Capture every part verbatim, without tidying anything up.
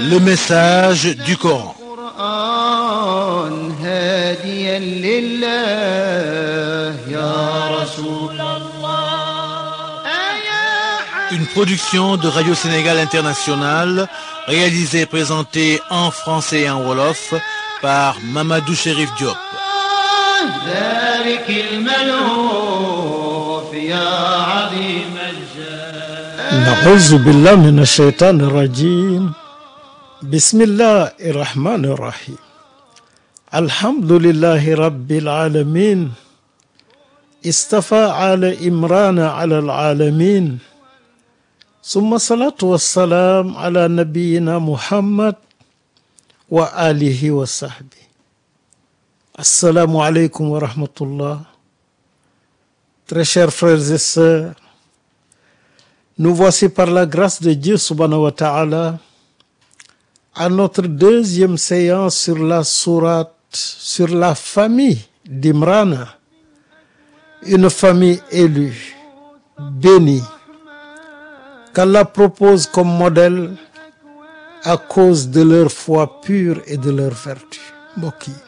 Le message du Coran. Une production de Radio Sénégal International, réalisée et présentée en français et en wolof par Mamadou Chérif Diop. نعوذ بالله من الشيطان الرجيم بسم الله الرحمن الرحيم الحمد لله رب العالمين اصطفى آل عمران على العالمين ثم الصلاة والسلام على نبينا محمد وآله وصحبه. السلام عليكم ورحمة الله. Très chers frères et sœurs, nous voici par la grâce de Dieu subhanahu wa ta'ala à notre deuxième séance sur la sourate, sur la famille d'Imran, une famille élue, bénie, qu'Allah propose comme modèle à cause de leur foi pure et de leur vertu. Mbokk yi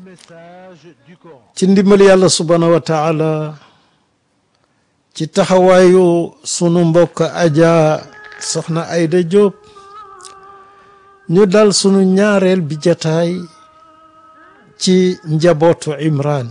ci ndimbali Yàlla subhanahu wa ta'ala, ci taxawaayu sunu mbokk Adja Soxna Ayda Diop, ñu dal sunu ñaareel bi jataay ci njabootu Imran,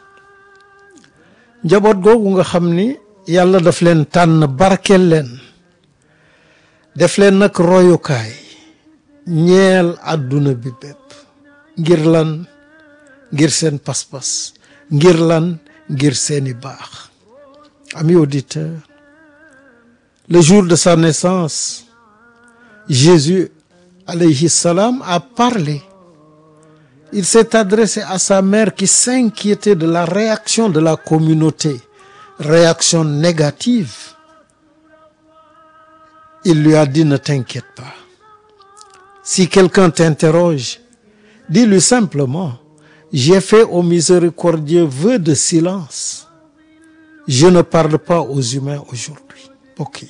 njaboot googu nga xam ni Yàlla daf leen tànn barkeel leen, def leen nag royukaay ñeel àdduna bi bépp. Ngir lan? Ngir seen pas-pas. Ngir lan? Ngir seeni baax. Amis auditeurs, le jour de sa naissance, Jésus alayhi salam a parlé. Il s'est adressé à sa mère qui s'inquiétait de la réaction de la communauté, réaction négative. Il lui a dit: ne t'inquiète pas. Si quelqu'un t'interroge, dis-lui simplement: j'ai fait au miséricordieux vœu de silence. Je ne parle pas aux humains aujourd'hui. Ok.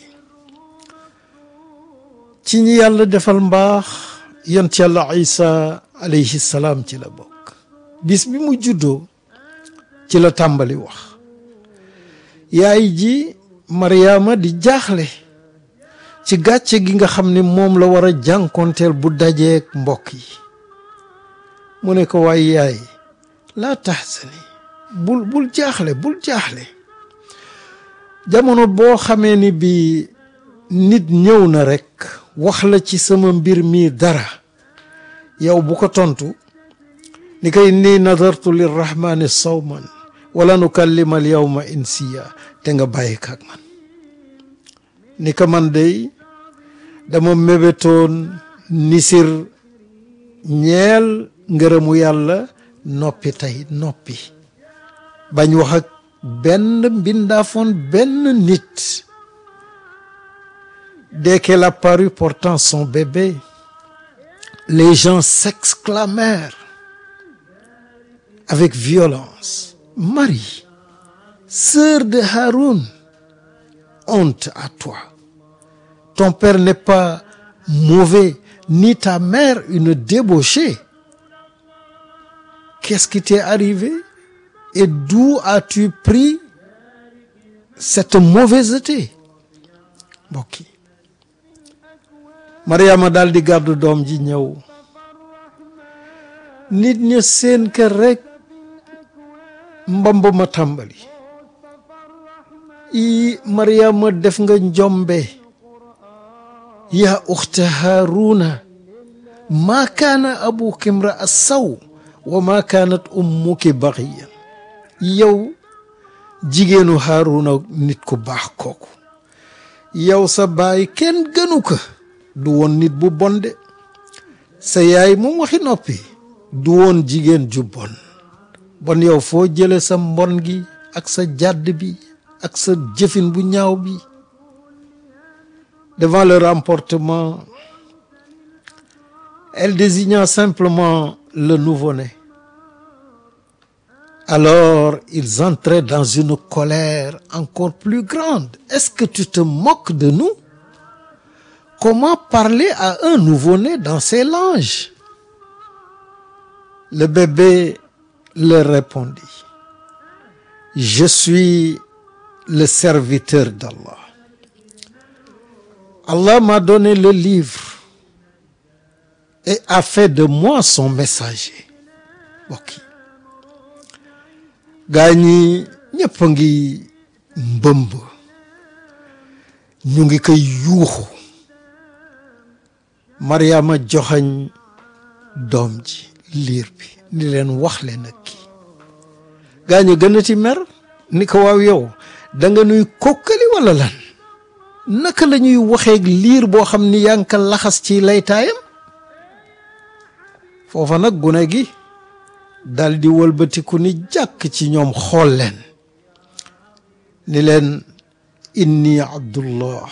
Ci ñi Yàlla defal mbaax, yonent Yàlla Isa alayhi salaam ci la bokk. Bis bi mu juddoo ci la tàmbali wax. Yaay ji Mariama di jaaxle ci gàcce gi nga xam ni moom la war a jànkonteel bu dajeek mbokk yi. Mu ne ko: waay yaay, laa tahzani, bul bul jaaxle bul jaaxle. Jamono boo xamee ni bi nit ñëw na rekk wax la ci sama mbir mi dara, yow bu ko tontu ni koy: inni nadartu lirrahmani sawman wala nukallima al yawma insiya, te nga bàyyi ko ak man. Ni ko man dey dama mébétoon nisir ñeel ngërëmu Yàlla, noppi tey noppi, bañ wax ak benn mbindaafoon benn nit. Dès qu'elle apparut portant son bébé, les gens s'exclamèrent avec violence: Marie, sœur de Haroun, honte à toi. Ton père n'est pas mauvais, ni ta mère une débauchée. Qu'est-ce qui t'est arrivé? Et d'où as-tu pris cette mauvaiseté? Mbokk yi, Mariama daal di gàddu doom ji ñëw. Nit ñi seen kër rekk mbamb ma tàmbali. i Mariama def nga njombe. yaa uxta Haaruna, maa kaana abuki imra'a saw wa maa kaanat ummuki baghiyan. yow jigéenu Haaruna nit ku baax kooku, yow sa baay kenn gënu ko, du woon nit bu bon de. sa yaay moom waxi noppi, du woon jigéen ju bon. bon yow foo jële sa mbon gi ak sa jàdd bi ak sa jëfin bu ñaaw bi. Devant leur emportement, elle désigna simplement le nouveau-né. Alors ils entraient dans une colère encore plus grande. Est-ce que tu te moques de nous? comment parler à un nouveau-né dans ses langes? Le bébé leur répondit, je suis le serviteur d'Allah. Allah m'a donné le livre et a fait de moi son messager. Mbokk yi gaa ñi ñëpp a ngi mbëmb ñu ngi koy yuuxu. Mariama joxañ doom ji liir bi ni leen wax leen ak kii. gaa ñi gën a ti mer ni ko waaw yow da nga nuy kokkali wala lan? naka la ñuy waxeeg liir boo xam ni yaa ngi ko laxas ci laytaayam? foofa nag gune gi dal di wëlbatiku ni jàkk ci ñoom xool leen ni leen inni abdullah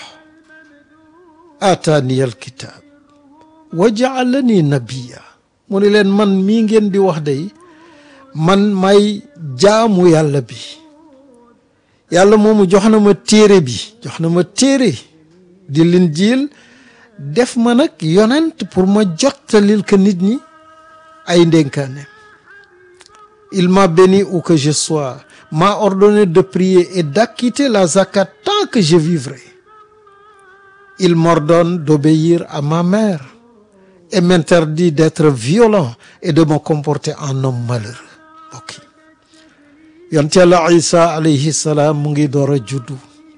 ataani alkitab wa jaalani nabiya. mu ni leen man mii ngeen di wax day man may jaamu yàlla bi, yàlla moomu jox na ma téere bi jox na ma téere di Linjiil, def ma nag yonent pour ma jottalil ko nit ñi ay ndénkaane. Il m'a béni où que je sois, m'a ordonné de prier et d'acquitter la zakat tant que je vivrai. Il m'ordonne d'obéir à ma mère et m'interdit d'être violent et de me comporter en homme malheureux. Ok, yonent Yàlla Isa alayhi salaam mu ngi door a juddu,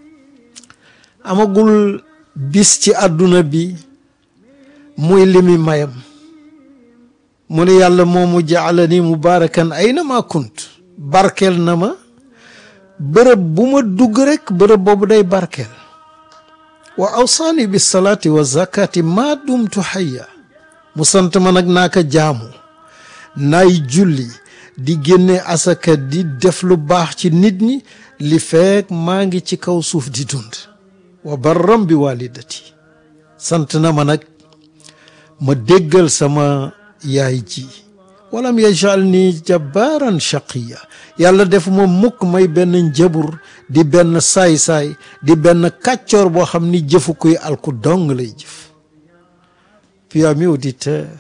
amagul bis ci àdduna bi muy limi mayam. mu ne yàlla moomu jaalani mubarakan ayna ma kunt, barkeel na ma bërëb bu ma dugg rek bërëb boobu day barkeel. wa awsaani bis salaati wa zakati ma dumtu hayya, mu sant ma nag naa ko jaamu, naay julli di génne asaka di def lu baax ci nit ñi li feek maa ngi ci kaw suuf di dund. wa barram bi walidati, sant na ma nag ma déggal sama yaay ji. walam yajalni jabbaran shaqiya, yàlla def ma mukk may benn njabur di benn saay-saay di benn kàccoor boo xam ni jëfu kuy alku dong lay jëf. Puis amis auditeurs,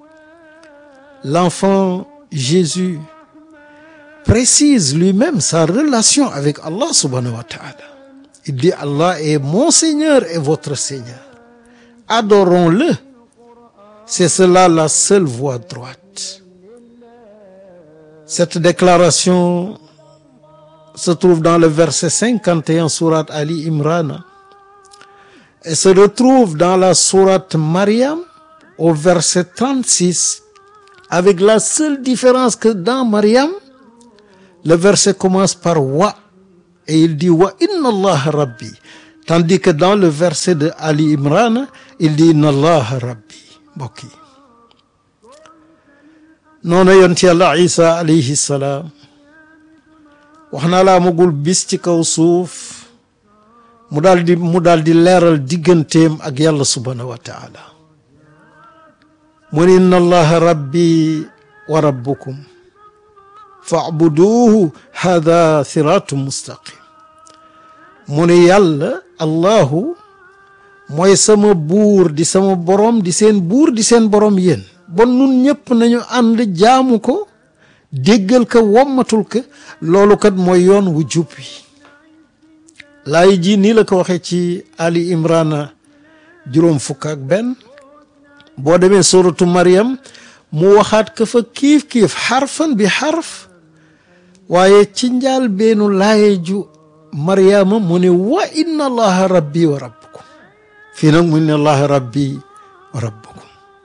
l'enfant Jésus précise lui-même sa relation avec Allah subhanahu wa ta'ala. Il dit Allah est mon Seigneur et votre Seigneur. Adorons-le. C'est cela la seule voie droite. Cette déclaration se trouve dans le verset cinquante et un sourate Ali Imran et se retrouve dans la sourate Maryam au verset trente-six, avec la seule différence que dans Maryam, le verset commence par wa et il dit wa inna Allah rabbi, tandis que dans le verset de Ali Imran, il dit inna Allah rabbi. Mbokk yi noonu yonent Yàlla Isa alayhi salaam wax naa la amagul bis ci kaw suuf mu daal di mu daal di leeral digganteem ak yàlla subhanahu wa taala. mu ne inna allaha rabbi wa rabbukum fa'buduhu hada siratum mustaqim. mu ne yàlla allahu mooy sama buur di sama borom di seen buur di seen borom yéen, bon nun ñëpp nañu ànd jaamu ko, déggal ko, wommatul ko. loolu kat mooy yoon wu jub wi. laay ji nii la ko waxee ci Ali Imran juróom fukk ak benn. boo demee suratu Maryam mu waxaat ko fa kiif kiif xarfan bi xarf, waaye ci njaal beenu laaye ju Maryama mu ne wa inna allaha rabbi wa rabbukum, fii nag mu ne allaha rabbi wa rabbukum.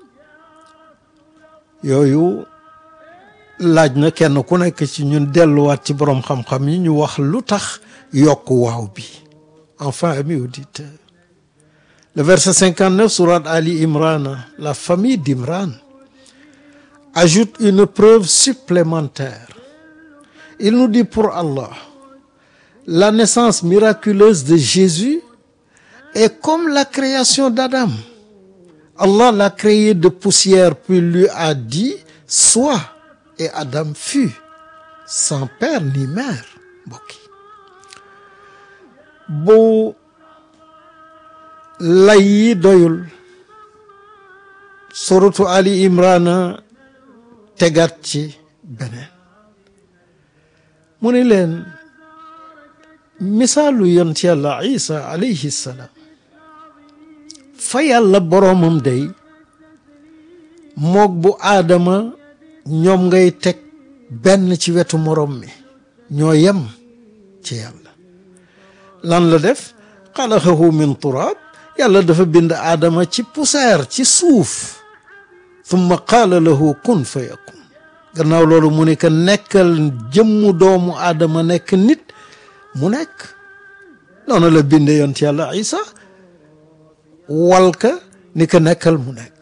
yooyu laaj na kenn ku nekk ci ñun delluwaat ci borom xam-xam yi ñu wax lu tax yokk waaw bi. Enfin, amis auditeurs, le verset cinquante-neuf sourate Ali Imran, la famille d'Imran, ajoute une preuve supplémentaire. Il nous dit pour Allah, la naissance miraculeuse de Jésus est comme la création d'Adam. Allah l'a créé de poussière puis lui a dit sois, et Adam fut sans père ni mère. Mbokk yi bu lay yi doyul suratu Ali Imrana tegaat ci beneen mu ni leen misaalu yont yàlla Isa alayhi salaam fa yàlla boroomam day moog bu aadama ñoom ngay teg benn ci wetu moroom mi ñoo yem ci yàlla lan la def xalaqahu min turaab yàlla dafa bind aadama ci poussière ci suuf thumma qaala lahu kun fa yakun gannaaw loolu mu ne ko nekkal jëmmu doomu aadama nekk nit mu nekk noonu la binde yont yàlla Isa walka ni ko nekkal mu nekk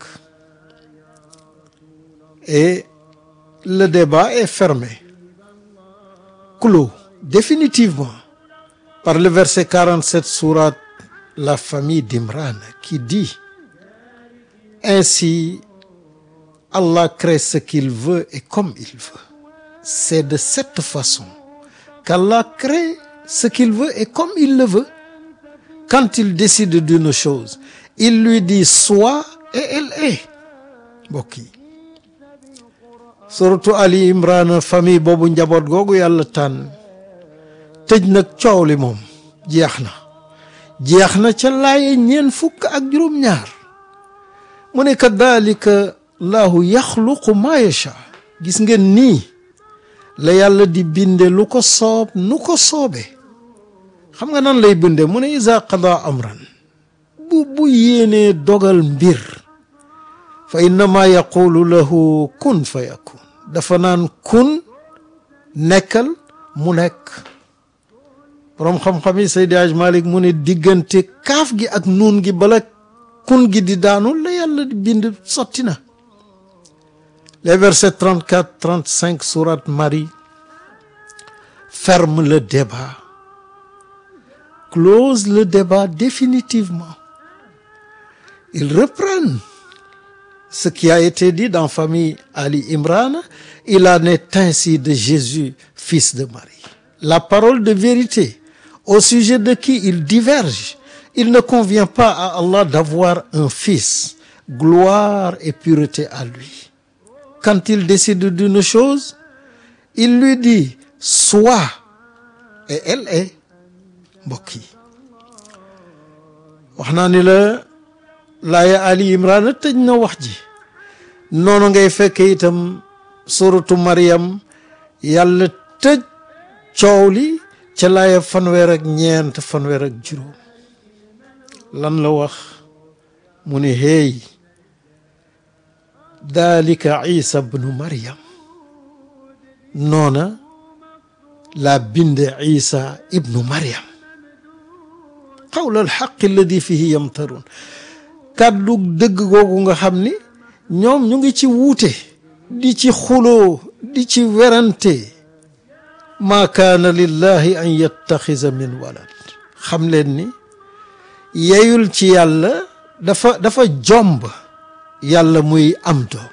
et le débat est fermé clos définitivement par le verset quarante-sept sourate la famille d'Imran qui dit ainsi Allah crée ce qu'il veut et comme il veut. C'est de cette façon qu'Allah crée ce qu'il veut et comme il le veut. Quand il décide d'une chose, il lui dit sois et elle est. Mbokk yi suratu Ali Imran famille boobu njaboot googu yàlla tànn tëj nag coow li moom jeex na jeex na ca laaye ñeen fukk ak juróom-ñaar mu ne kadalika laahu yaxluqu maa yasha gis ngeen nii la yàlla di binde lu ko soob nu ko soobe xam nga nan lay binde mu ne iza qada amran bu bu yéenee dogal mbir fa innama yaqulu lahu kun fa yakun dafa naan kun nekkal mu nekk boroom xam-xam yi Seydi Aj Malik mu ne diggante kaaf gi ak nuun gi bala kun gi di daanu la yàlla di bind sotti na les versets trente-quatre trente-cinq sourate Marie ferment le débat close le débat définitivement. Ils reprennent ce qui a été dit dans famille Ali Imran. Il en est ainsi de Jésus, fils de Marie. La parole de vérité au sujet de qui ils divergent. Il ne convient pas à Allah d'avoir un fils. Gloire et pureté à lui. Quand il décide d'une chose, il lui dit sois et elle est. Mbokk yi wax naa ni la laaya Ali Imran tëj na wax ji noonu ngay fekk itam suratu Maryam yàlla tëj coow li ca laaya fanweer ak ñeent fanweer ak juróom lan la wax mu ne hey dalika Isa bnu Maryam noona la binde Isa ibnu Maryam qawla alxaq alladi fihi yamtarun kàddu dëgg googu nga xam ni ñoom ñu ngi ci wuute di ci xuloo di ci werante maa kaana lillahi an yattaxisa min walad xam leen ni yeyul ci yàlla dafa dafa jomb yàlla muy am doom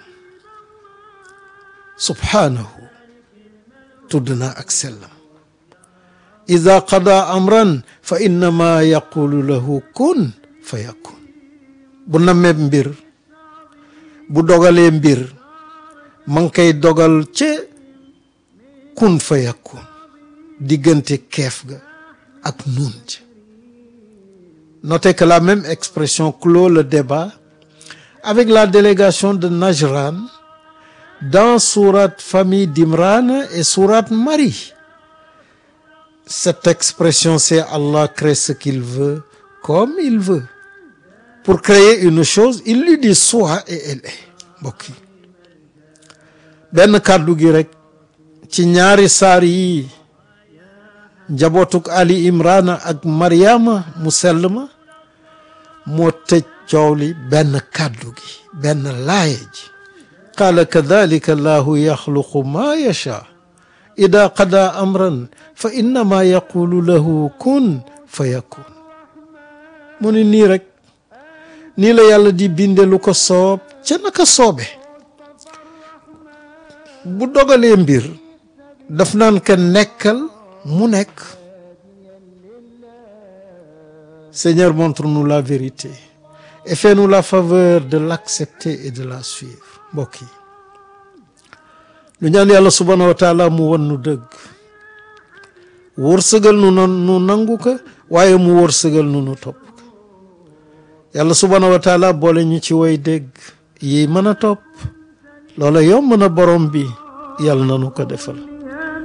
subhaanahu tudd na ak sellam ida qada amran fa innama yaqulu lahu kun fa yakun bu namee mbir bu dogalee mbir ma ngi koy dogal ca kun fa yakun diggante keef ga ak nuun ja. Notez que la même expression clôt le débat avec la délégation de Najran dans sourate famille d'Imran et sourate Marie. Cette expression, c'est Allah crée ce qu'il veut comme il veut. Pour créer une chose, il lui dit sois et elle est. Mbokk yi benn kàddu gi rek ci ñaari saar yi njabootuk Ali Imran ak Maryama mu sell ma moo tëj coow li benn kàddu gi benn laaya ji qaala kadhalika Allahu yaxluqu ma yasha ida qada amran fa innama yaqulu lahu kun fa yakun mu ni nii rek nii la yàlla di binde lu ko soob ca naka soobe bu dogalee mbir daf naan ka nekkal mu nekk Seigneur, montre-nous la vérité et fais-nous la faveur de l'accepter et de la suivre. Mbokk yi lu ñaan yàlla subhanahu wa taala mu won nu dëgg wërsëgal nu nu nangu ko waaye mu wërsëgal nu nu topp ko yàlla subhanahu wa taala boole ñu ci way dégg yi mën a topp loola yomb na borom bi yàlla na nu ko defal